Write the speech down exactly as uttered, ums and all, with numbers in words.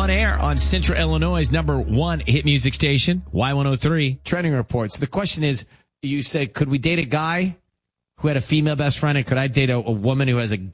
on air on Central Illinois' number one hit music station, Y one oh three. Trending Report. So the question is, you said, could we date a guy who had a female best friend, and could I date a, a woman who has a